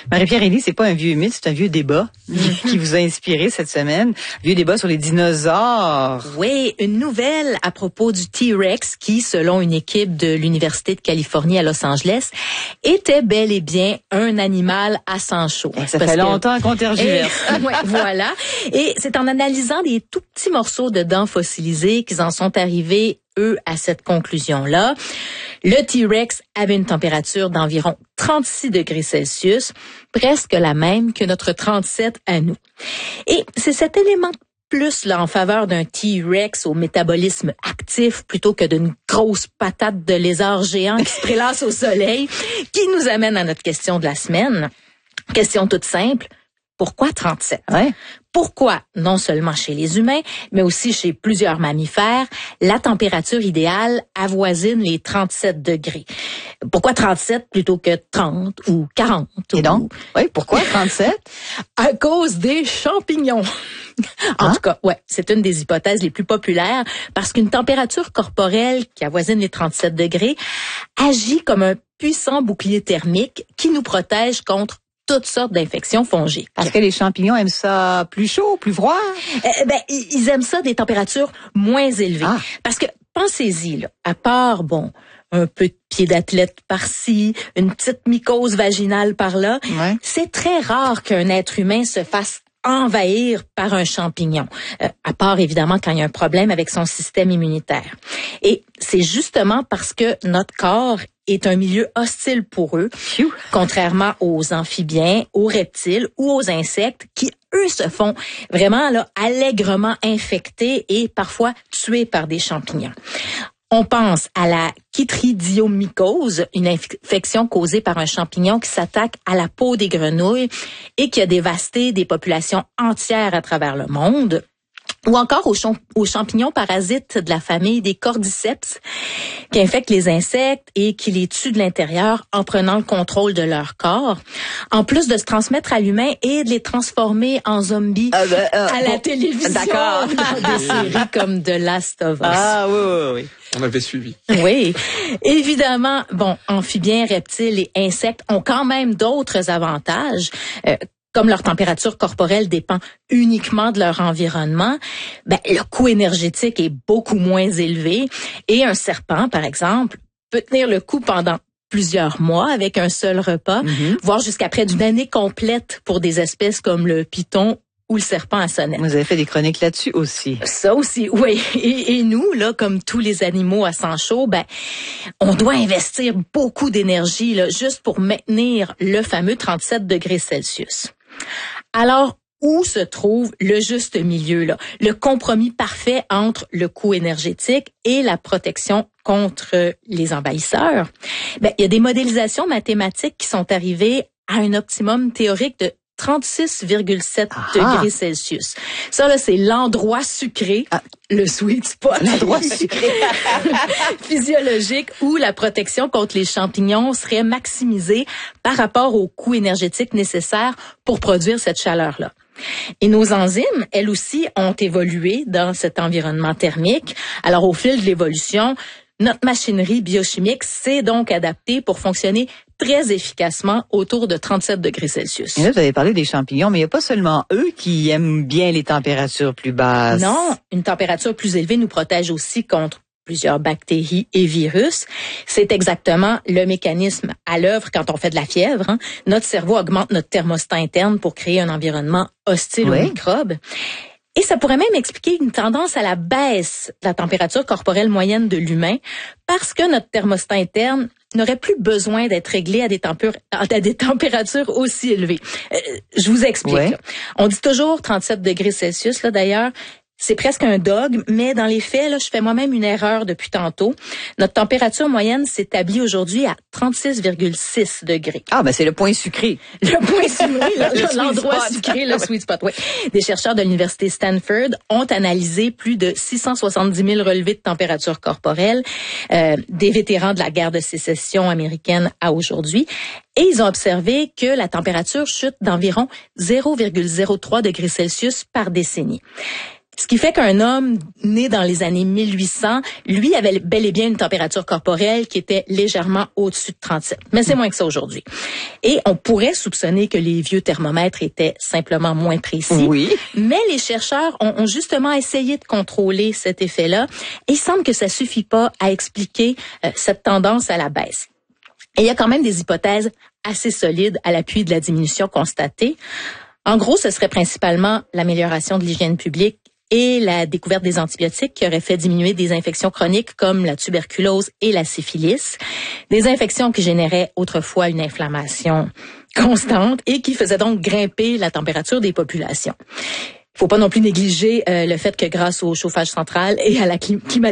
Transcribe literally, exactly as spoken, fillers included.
Marie-Pierre Élie, c'est pas un vieux mythe, c'est un vieux débat qui vous a inspiré cette semaine. Vieux débat sur les dinosaures. Oui, une nouvelle à propos du T-Rex qui, selon une équipe de l'Université de Californie à Los Angeles, était bel et bien un animal à sang chaud. Et ça fait longtemps qu'on tergiverse. Et, ouais, voilà. Et c'est en analysant des tout petits morceaux de dents fossilisées qu'ils en sont arrivés, eux, à cette conclusion-là. Le T-Rex avait une température d'environ trente-six degrés Celsius, presque la même que notre trente-sept à nous. Et c'est cet élément de plus là en faveur d'un T-Rex au métabolisme actif plutôt que d'une grosse patate de lézard géant qui se prélasse au soleil qui nous amène à notre question de la semaine. Question toute simple. Pourquoi trente-sept? Ouais. Pourquoi, non seulement chez les humains, mais aussi chez plusieurs mammifères, la température idéale avoisine les trente-sept degrés? Pourquoi trente-sept plutôt que trente ou quarante? Et ou... donc, oui, pourquoi trente-sept? À cause des champignons. En hein? tout cas, ouais, c'est une des hypothèses les plus populaires parce qu'une température corporelle qui avoisine les trente-sept degrés agit comme un puissant bouclier thermique qui nous protège contre toutes sortes d'infections fongiques. Parce que les champignons aiment ça plus chaud, plus froid? Euh, ben, ils aiment ça des températures moins élevées. Ah. Parce que, pensez-y, là, à part, bon, un peu de pied d'athlète par-ci, une petite mycose vaginale par-là, ouais. C'est très rare qu'un être humain se fasse envahir par un champignon, euh, à part évidemment quand il y a un problème avec son système immunitaire. Et c'est justement parce que notre corps est un milieu hostile pour eux, Phew. Contrairement aux amphibiens, aux reptiles ou aux insectes qui, eux, se font vraiment là allègrement infecter et parfois tués par des champignons. On pense à la chytridiomycose, une infection causée par un champignon qui s'attaque à la peau des grenouilles et qui a dévasté des populations entières à travers le monde. Ou encore aux, champ- aux champignons parasites de la famille des cordyceps qui infectent les insectes et qui les tuent de l'intérieur en prenant le contrôle de leur corps. En plus de se transmettre à l'humain et de les transformer en zombies euh, ben, euh, à la bon, télévision d'accord. dans des séries comme The Last of Us. Ah oui, oui, oui. On avait suivi. Oui. Évidemment, bon, amphibiens, reptiles et insectes ont quand même d'autres avantages. Euh, Comme leur température corporelle dépend uniquement de leur environnement, ben, le coût énergétique est beaucoup moins élevé. Et un serpent, par exemple, peut tenir le coup pendant plusieurs mois avec un seul repas, mm-hmm. voire jusqu'à près d'une année complète pour des espèces comme le python ou le serpent à sonnette. Vous avez fait des chroniques là-dessus aussi. Ça aussi, oui. Et, et nous, là, comme tous les animaux à sang chaud, ben, on doit investir beaucoup d'énergie, là, juste pour maintenir le fameux trente-sept degrés Celsius. Alors, où se trouve le juste milieu, là, le compromis parfait entre le coût énergétique et la protection contre les envahisseurs? Ben, il y a des modélisations mathématiques qui sont arrivées à un optimum théorique de trente-six virgule sept degrés Celsius. Ça, là, c'est l'endroit sucré, ah. le sweet spot. L'endroit sucré. physiologique où la protection contre les champignons serait maximisée par rapport au coût énergétique nécessaire pour produire cette chaleur-là. Et nos enzymes, elles aussi, ont évolué dans cet environnement thermique. Alors, au fil de l'évolution, notre machinerie biochimique s'est donc adaptée pour fonctionner très efficacement autour de trente-sept degrés Celsius. Et là, vous avez parlé des champignons, mais il n'y a pas seulement eux qui aiment bien les températures plus basses. Non, une température plus élevée nous protège aussi contre plusieurs bactéries et virus. C'est exactement le mécanisme à l'œuvre quand on fait de la fièvre. Hein. Notre cerveau augmente notre thermostat interne pour créer un environnement hostile oui. aux microbes. Et ça pourrait même expliquer une tendance à la baisse de la température corporelle moyenne de l'humain parce que notre thermostat interne n'aurait plus besoin d'être réglé à des, tempur- à des températures aussi élevées. Euh, je vous explique. Ouais. On dit toujours trente-sept degrés Celsius, là d'ailleurs. C'est presque un dogme, mais dans les faits, là, je fais moi-même une erreur depuis tantôt. Notre température moyenne s'établit aujourd'hui à trente-six virgule six degrés. Ah, ben c'est le point sucré. Le point sucré, le l'endroit sucré, le sweet spot, oui. Des chercheurs de l'université Stanford ont analysé plus de six cent soixante-dix mille relevés de température corporelle euh, des vétérans de la guerre de sécession américaine à aujourd'hui. Et ils ont observé que la température chute d'environ zéro virgule zéro trois degrés Celsius par décennie. Ce qui fait qu'un homme né dans les années mille huit cents, lui, avait bel et bien une température corporelle qui était légèrement au-dessus de trente-sept. Mais c'est moins que ça aujourd'hui. Et on pourrait soupçonner que les vieux thermomètres étaient simplement moins précis. Oui. Mais les chercheurs ont, ont justement essayé de contrôler cet effet-là. Et il semble que ça suffit pas à expliquer euh, cette tendance à la baisse. Et il y a quand même des hypothèses assez solides à l'appui de la diminution constatée. En gros, ce serait principalement l'amélioration de l'hygiène publique et la découverte des antibiotiques qui auraient fait diminuer des infections chroniques comme la tuberculose et la syphilis. Des infections qui généraient autrefois une inflammation constante et qui faisaient donc grimper la température des populations. Il faut pas non plus négliger euh, le fait que grâce au chauffage central et à la climatisation,